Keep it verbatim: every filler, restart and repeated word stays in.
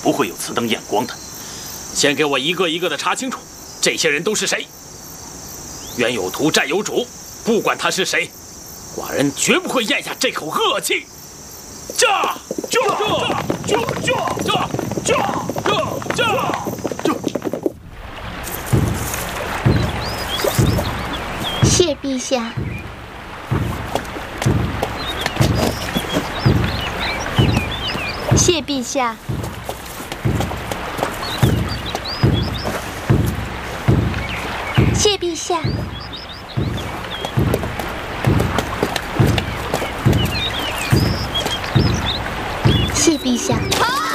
不会有此等眼光的。先给我一个一个的查清楚，这些人都是谁？冤有头，债有主，不管他是谁，寡人绝不会咽下这口恶气。驾！驾！驾！驾！驾！驾！驾！驾！ 谢陛下。谢陛下。谢陛下。谢陛下。